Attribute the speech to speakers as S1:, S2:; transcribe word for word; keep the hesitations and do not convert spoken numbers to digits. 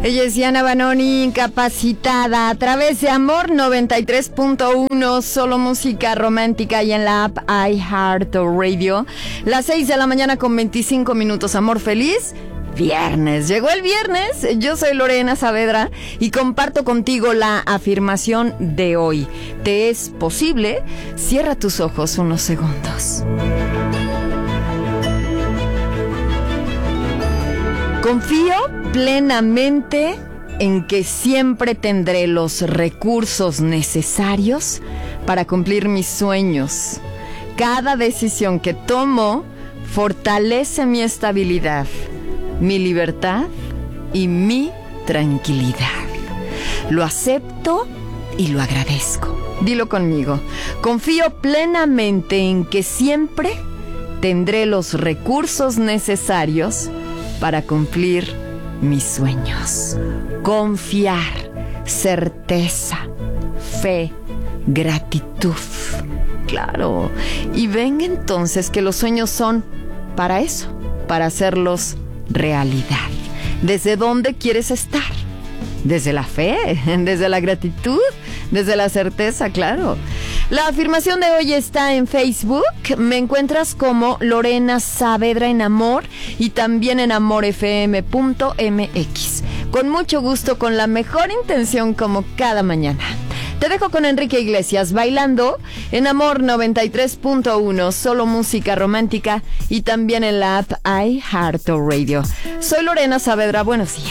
S1: Ella es Diana Banoni, Incapacitada, a través de Amor noventa y tres punto uno, solo música romántica, y en la app iHeartRadio. Las seis de la mañana con veinticinco minutos. Amor feliz, viernes. Llegó el viernes. Yo soy Lorena Saavedra y comparto contigo la afirmación de hoy. ¿Te es posible? Cierra tus ojos unos segundos. Confío plenamente en que siempre tendré los recursos necesarios para cumplir mis sueños. Cada decisión que tomo fortalece mi estabilidad, mi libertad y mi tranquilidad. Lo acepto y lo agradezco. Dilo conmigo. Confío plenamente en que siempre tendré los recursos necesarios para cumplir mis sueños. Confiar, certeza, fe, gratitud. Claro. Y ven entonces que los sueños son para eso, para hacerlos realidad. ¿Desde dónde quieres estar? Desde la fe, desde la gratitud, desde la certeza, claro. La afirmación de hoy está en Facebook. Me encuentras como Lorena Saavedra en Amor y también en amor f m punto m x. Con mucho gusto, con la mejor intención, como cada mañana. Te dejo con Enrique Iglesias bailando en Amor noventa y tres punto uno, solo música romántica, y también en la app iHeartRadio. Soy Lorena Saavedra, buenos días.